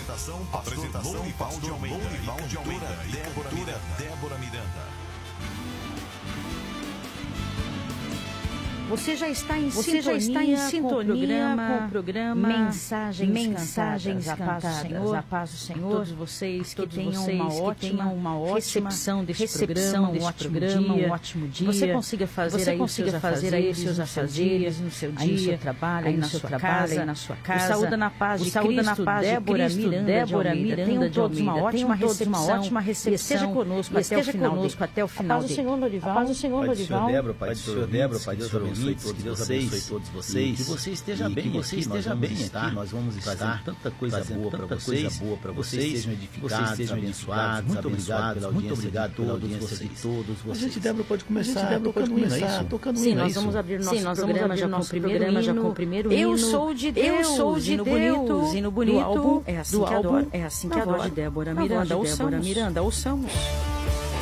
Apresentação, Lourival de Almeida e cantora Débora Miranda. Você já está em sintonia com o programa Mensagens Cantadas. A paz do Senhor. Todos vocês que tenham uma ótima recepção deste programa, um ótimo dia. Você consiga fazer aí os seus afazeres no seu dia, aí no seu trabalho, aí na sua casa, na sua casa. Saúde na paz de Cristo, Débora Miranda. Tenham todos uma ótima recepção. E esteja conosco até o final. A paz do Senhor, Lourival. A paz do Senhor, Lourival. Pai do Senhor Débora, Pai do Senhor ouvintes, que Deus abençoe todos vocês. Que você esteja bem, aqui. Nós vamos estar tanta coisa boa para vocês, sejam edificados, abençoados. Muito obrigado pela audiência de todos vocês. A gente, Débora, pode começar tocando hino, é isso? Sim, nós vamos abrir nosso programa já com o primeiro hino. Eu sou de Deus, hino bonito, é assim que adoro. É assim que adoro. De Débora Miranda, ouçamos.